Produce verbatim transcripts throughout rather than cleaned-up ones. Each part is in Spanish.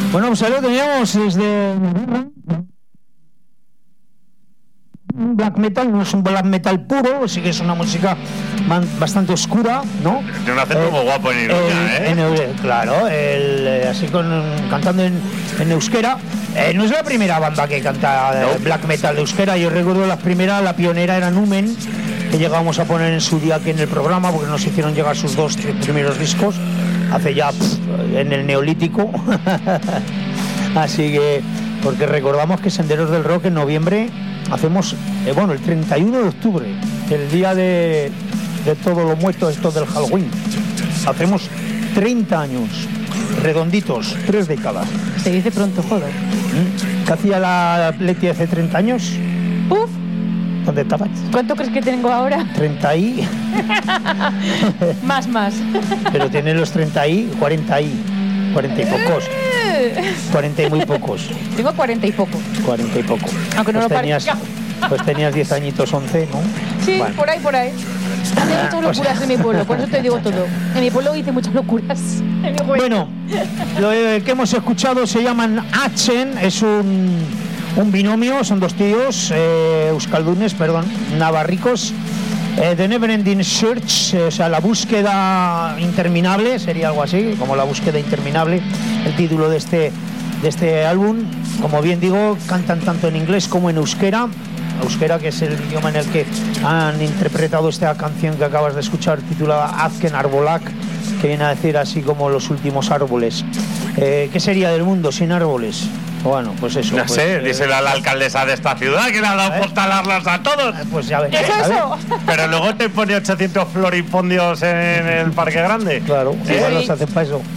Bueno, pues ahí lo teníamos desde black metal, no es un black metal puro, sí que es una música man, bastante oscura, ¿no? Tiene un acento eh, muy guapo en Iruña, ¿eh? En, en, claro, el, eh, así con, cantando en, en euskera. Eh, no es la primera banda que canta eh, no. black metal de euskera. Yo recuerdo la primera, la pionera era Numen, que llegamos a poner en su día aquí en el programa, porque nos hicieron llegar sus dos primeros discos, hace ya pff, en el Neolítico. Así que, porque recordamos que Senderos del Rock en noviembre hacemos, eh, bueno, el treinta y uno de octubre, el día de, de todos los muertos, esto del Halloween. Hacemos treinta años, redonditos, tres décadas. Se dice pronto, joder. ¿Qué hacía la Leti hace treinta años? Uf. ¿Dónde estabas? ¿Cuánto crees que tengo ahora? treinta y... más, más. Pero tiene los treinta y, cuarenta y, cuarenta y pocos. cuarenta y muy pocos. Tengo cuarenta y poco. cuarenta y poco. Aunque no pues lo tenías, parezca. Pues tenías diez añitos, once, ¿no? Sí, bueno. por ahí, por ahí. Hice muchas locuras pues... en mi pueblo, por eso te digo todo. En mi pueblo hice muchas locuras. En mi bueno, lo que hemos escuchado se llaman Achen, es un, un binomio, son dos tíos, eh, euskaldunes, perdón, navarricos. Eh, The Neverending Search, eh, o sea, la búsqueda interminable, sería algo así, como la búsqueda interminable, el título de este, de este álbum. Como bien digo, cantan tanto en inglés como en euskera, euskera que es el idioma en el que han interpretado esta canción que acabas de escuchar, titulada Azken Arbolak, que viene a decir así como los últimos árboles. Eh, ¿Qué sería del mundo sin árboles? Bueno, pues eso. No pues, sé, eh, díselo a la alcaldesa de esta ciudad que le ha dado por talarlas a todos. Pues ya ves. ¿Qué es eso? Pero luego te pone ochocientos floripondios en el Parque Grande. Claro, sí, igual sí. los hacen para eso.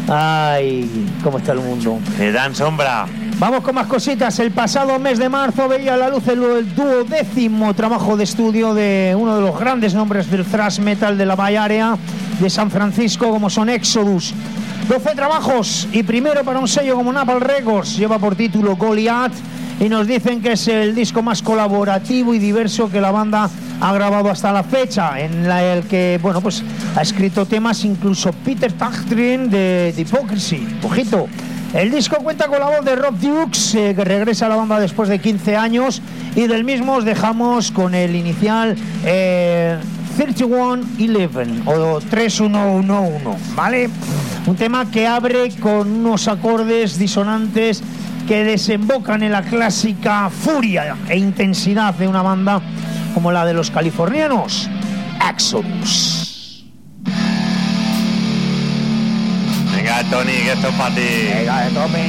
Ay, cómo está el mundo. Me dan sombra. Vamos con más cositas. El pasado mes de marzo veía a la luz el, el duodécimo trabajo de estudio de uno de los grandes nombres del thrash metal de la Bay Area de San Francisco, como son Exodus. doce trabajos y primero para un sello como Napalm Records, lleva por título Goliath y nos dicen que es el disco más colaborativo y diverso que la banda ha grabado hasta la fecha, en la, el que bueno pues ha escrito temas incluso Peter Tägtgren de The Hypocrisy. Ojito. El disco cuenta con la voz de Rob Dukes, eh, que regresa a la banda después de quince años, y del mismo os dejamos con el inicial eh, treinta y uno once o treinta y uno once, ¿vale? Un tema que abre con unos acordes disonantes que desembocan en la clásica furia e intensidad de una banda como la de los californianos, Exodus. Venga, Tony, que esto es para ti. Venga, tome.